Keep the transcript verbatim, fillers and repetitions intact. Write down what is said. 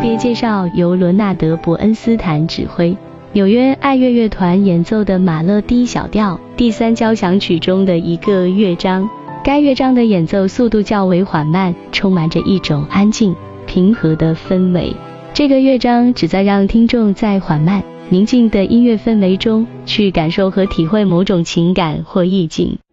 别介绍由伦纳德·伯恩斯坦指挥，纽约爱乐乐团演奏的马勒 D 小调第三交响曲中的一个乐章。该乐章的演奏速度较为缓慢，充满着一种安静、平和的氛围。这个乐章旨在让听众在缓慢、宁静的音乐氛围中去感受和体会某种情感或意境。